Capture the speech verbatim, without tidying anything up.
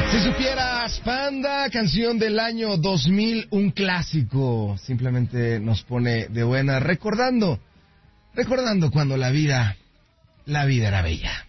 Si supieras, Panda, canción del año dos mil, un clásico. Simplemente nos pone de buena, recordando, recordando cuando la vida, la vida era bella.